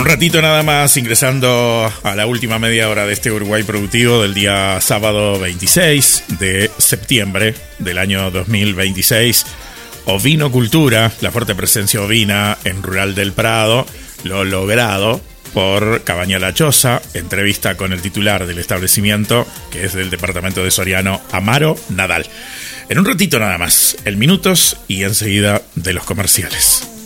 un ratito nada más, ingresando a la última media hora de este Uruguay Productivo del día sábado 26 de septiembre del año 2026. Ovinocultura, la fuerte presencia ovina en Rural del Prado, lo logrado por Cabaña La Choza, entrevista con el titular del establecimiento, que es del departamento de Soriano, Amaro Nadal. En un ratito nada más, el Minutos y enseguida de los comerciales.